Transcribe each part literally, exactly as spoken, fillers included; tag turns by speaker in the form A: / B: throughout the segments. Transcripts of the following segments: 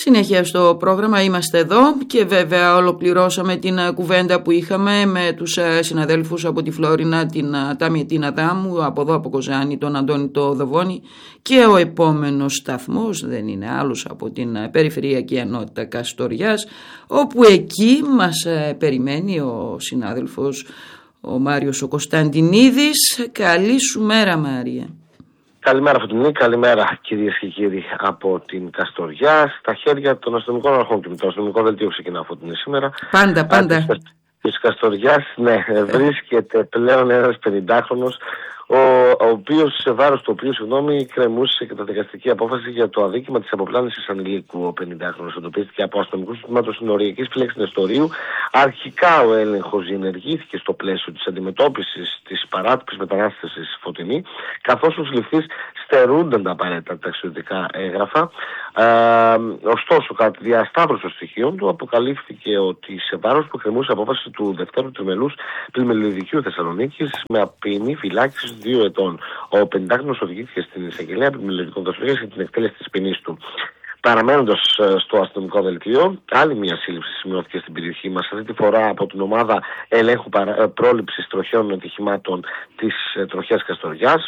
A: Συνέχεια στο πρόγραμμα είμαστε εδώ και βέβαια ολοκληρώσαμε την κουβέντα που είχαμε με τους συναδέλφους από τη Φλόρινα, την Τάμια την Αδάμου, από εδώ από Κοζάνη τον Αντώνη το Δοβόνη, και ο επόμενος σταθμός δεν είναι άλλος από την Περιφερειακή Ενότητα Καστοριάς, όπου εκεί μας περιμένει ο συνάδελφος ο Μάριος ο Κωνσταντινίδης. Καλή σου μέρα, Μάρια.
B: Καλημέρα Φωτεινή, καλημέρα κυρίες και κύριοι από την Καστοριά. Στα χέρια των αστυνομικών αρχών του, το αστυνομικό δελτίο ξεκινά Φωτεινή σήμερα.
A: Πάντα, πάντα.
B: Της Καστοριάς, ναι, βρίσκεται πλέον ένας πενηντάχρονος, ο, ο οποίος, σε βάρος του οποίου, συγγνώμη, κρεμούσε καταδικαστική απόφαση για το αδίκημα της αποπλάνησης ανηλίκου. Ο πενηντάχρονος εντοπίστηκε από αστυνομικούς του τμήματος συνοριακής φύλαξης Νεστορίου. Αρχικά ο έλεγχος διενεργήθηκε στο πλαίσιο της αντιμετώπισης της παράτυπης μετανάστευσης Φωτεινή, καθώς ο συλληφθής στερούνταν τα απαραίτητα ταξιδιωτικά έγγραφα. Ε, ωστόσο, κατά τη διασταύρωση των στοιχείων του, αποκαλύφθηκε ότι σε βάρος που κρεμούσε απόφαση του Δευτέρου Τριμελούς Πλημελιωδικείου Θεσσαλονίκης με ποινή φυλάκισης δύο ετών. Ο πενηντάχρονος οδηγήθηκε στην εισαγγελέα Πλημελιωδικών Καστοριάς για την εκτέλεση της ποινής του. Παραμένοντας στο αστυνομικό δελτίο, άλλη μια σύλληψη σημειώθηκε στην περιοχή μας, αυτή τη φορά από την ομάδα ελέγχου πρόληψης τροχαίων ατυχημάτων της τροχιάς Καστοριάς.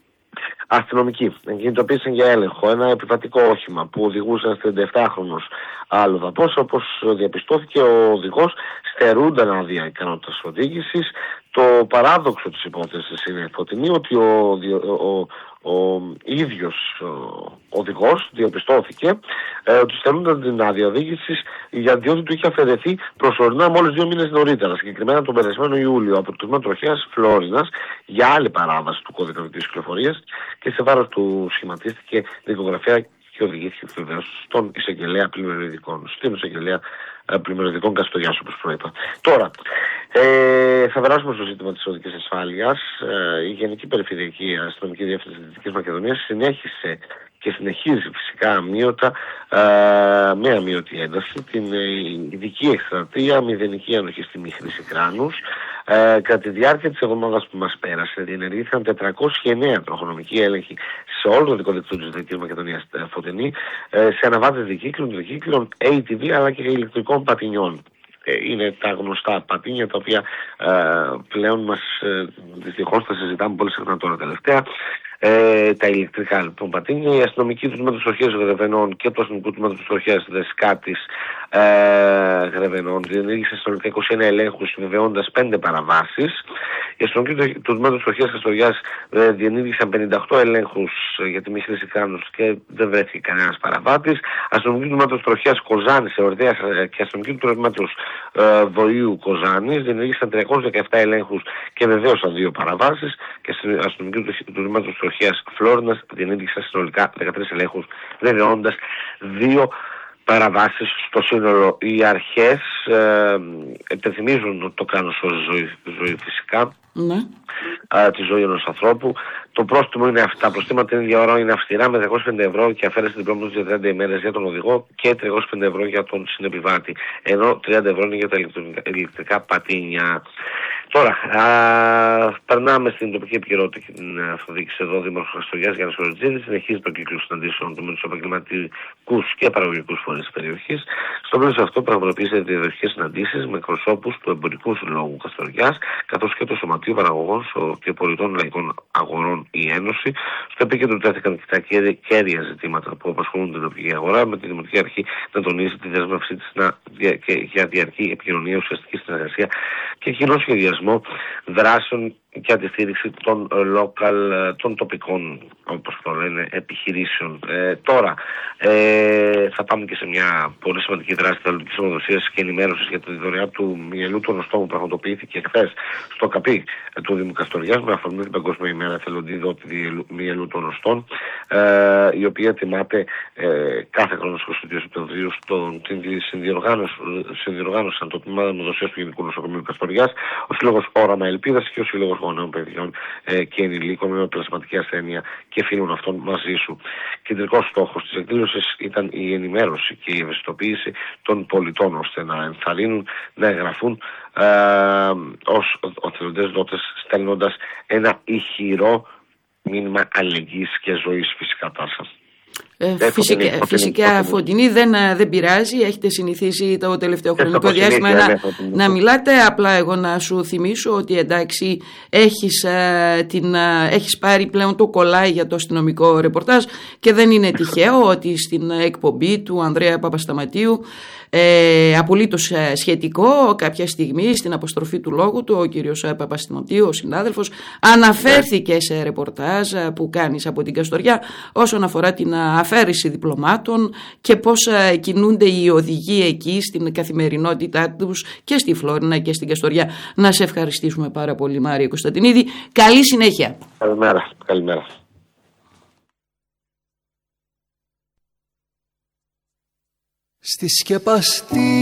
B: Αστυνομικοί κινητοποίησαν για έλεγχο ένα επιβατικό όχημα που οδηγούσε ένας τριανταεπτάχρονος αλλοδαπός. Όπως διαπιστώθηκε, ο οδηγός στερούνταν άδεια ικανότητας οδήγησης. Το παράδοξο της υπόθεσης είναι, Φωτεινή, ότι ο, ο, ο, ο ίδιος ο οδηγός διαπιστώθηκε ε, ότι στερούνταν την άδεια οδήγησης για διότι του είχε αφαιρεθεί προσωρινά μόλις δύο μήνες νωρίτερα, συγκεκριμένα τον περασμένο Ιούλιο, από το τμήμα τροχέας Φλόρινας για άλλη παράβαση του κώδικα οδικής κυκλοφορίας, και σε βάρος του σχηματίστηκε δικογραφία και οδηγήθηκε βεβαίως στον εισαγγελέα πλημμυριωδικών, στην εισαγγελέα πλημμυριωδικών Καστοριάς, όπως προείπα. Τώρα, ε, θα περάσουμε στο ζήτημα της οδικής ασφάλειας. Ε, η Γενική Περιφερειακή Αστυνομική Διεύθυνση της Δυτικής Μακεδονίας συνέχισε και συνεχίζει φυσικά αμύωτα, ε, με αμύωτη ένταση, την ε, ειδική εκστρατεία μηδενική ανοχή στη μη χρήση κράνους. Ε, κατά τη διάρκεια της εβδομάδας που μας πέρασε, διενεργήθηκαν τετρακόσιοι εννέα τροχονομικοί έλεγχοι σε όλο το δικό δίκτυο της Δυτικής Μακεδονίας Φωτεινή, ε, σε αναβάτες δικύκλων, δικύκλων έι τι βι αλλά και ηλεκτρικών πατινιών. Είναι τα γνωστά πατίνια τα οποία ε, πλέον μας ε, δυστυχώς τα συζητάμε πολύ συχνά τώρα τελευταία. Ε, τα ηλεκτρικά λοιπόν πατίνια. Η αστυνομική του τμήματος τροχέας Γρεβενών και το αστυνομικό τμήματος τροχέας Δεσκάτης ε, Γρεβενών διενήργησαν συνολικά είκοσι ένα ελέγχους, συμβεβαιώντας πέντε παραβάσεις. Η αστυνομική του τμήματος τροχέας Καστοριάς ε, διενήργησαν πενήντα οκτώ ελέγχους για τη μη χρήση κράνους και δεν βρέθηκε κανένας παραβάτης. Αστυνομική του τμήματος τροχέας Κοζάνης Εορδέας και αστυνομική του τμήματος ε, Βοήου Κοζάνης διενήργησαν τριακόσιους δεκαεπτά ελέγχους και βεβαίωσαν δύο παραβάσεις. Και αστυνομική του τμήματος τροχέας Φλόρινας διενήργησαν συνολικά δεκατρείς ελέγχους, βεβαιώντας δύο παραβάσεις στο σύνολο. Οι αρχές ε, επιθυμίζουν το κράνος ως ζωή, ζωή φυσικά,
A: ναι.
B: α, τη ζωή ενός ανθρώπου. Το πρόστιμο είναι αυτά. Τα προστήματα είναι για ώρα είναι αυστηρά με τριακόσια πενήντα ευρώ και αφαίρεση διπλώματος για τριάντα ημέρες για τον οδηγό και τριακόσια πενήντα ευρώ για τον συνεπιβάτη. Ενώ τριάντα ευρώ είναι για τα ηλεκτρικά πατίνια. Τώρα, α, περνάμε στην τοπική επικαιρότητα και την αυτοδιοίκηση εδώ, Δήμαρχος Καστοριάς Γιάννης Χορτζίδης. Συνεχίζει τον κύκλο συναντήσεων του με τους επαγγελματικούς και παραγωγικούς φορείς της περιοχής. Στο πλαίσιο αυτό, πραγματοποιείται διαδοχικές συναντήσεις με εκπροσώπους του Εμπορικού Συλλόγου Καστοριάς, καθώς και του Σωματείου Παραγωγών και Πολιτών Λαϊκών Αγορών η Ένωση. Στο επίκεντρο τέθηκαν τα κέρια ζητήματα που απασχολούν την τοπική αγορά, με τη Δημοτική Αρχή να τονίσει τη δέσμευσή της για διαρκή επικοινωνία, ουσιαστική συνεργασία και κοινό σχεδιασμό δράσεων για τη στήριξη των local, των τοπικών, όπως το λένε, επιχειρήσεων. Ε, τώρα, ε, θα πάμε και σε μια πολύ σημαντική δράση θελοντικής αιμοδοσίας και ενημέρωσης για τη δωρεά του μυελού των οστών που πραγματοποιήθηκε χθες στο ΚΑΠΗ του Δήμου Καστοριάς με αφορμή την Παγκόσμια ημέρα θελοντή δότη μυελού των οστών, ε, η οποία τιμάται ε, κάθε χρόνο στις είκοσι δύο Σεπτεμβρίου. Την συνδιοργάνωσαν το τμήμα αιμοδοσίας του Γενικού Νοσοκομείου Καστοριάς, ο Σύλλογος Όραμα Ελπίδας και ο Σύλλογος Γονέων Παιδιών ε, και Ενηλίκων με πλασματική ασθένεια και φίλων αυτών μαζί σου. Κεντρικός στόχος της εκδήλωσης ήταν η ενημέρωση και η ευαισθητοποίηση των πολιτών, ώστε να ενθαρρύνουν, να εγγραφούν ε, ως οθελοντές δότες, στέλνοντας ένα ηχηρό μήνυμα αλληλεγγύης και ζωής, φυσικά, Τάρσα.
A: Ε, ε, φυσικά, φωτεινή, φυσικά φωτεινή, φωτεινή δεν, δεν πειράζει. Έχετε συνηθίσει το τελευταίο χρονικό διάστημα να, να μιλάτε. Απλά εγώ να σου θυμίσω ότι εντάξει έχεις, ε, την, ε, έχεις πάρει πλέον το κολλάι για το αστυνομικό ρεπορτάζ και δεν είναι τυχαίο ότι στην εκπομπή του Ανδρέα Παπασταματίου Ε, απολύτως ε, σχετικό κάποια στιγμή στην αποστροφή του λόγου του ο κύριος ε, Παπασταματίου, ο συνάδελφος, αναφέρθηκε yeah. σε ρεπορτάζ ε, που κάνεις από την Καστοριά όσον αφορά την ε, αφαίρεση διπλωμάτων και πώς ε, κινούνται οι οδηγοί εκεί στην καθημερινότητά τους και στη Φλόρινα και στην Καστοριά. Να σε ευχαριστήσουμε πάρα πολύ, Μάρια Κωνσταντινίδη. Καλή συνέχεια.
B: Καλημέρα. Καλημέρα.
C: Στη σκεπαστή